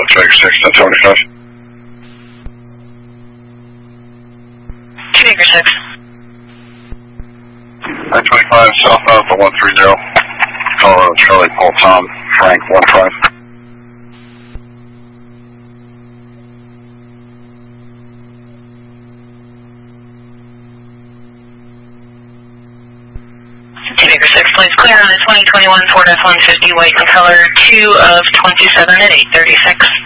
Tiger 6, 1075. Tiger 6. 925 southbound for 130. Colorado Charlie, Paul Tom, Frank 15. Tiger 6, please clear on the 2021 Ford F-150 white in color, 2 of 27 at 836.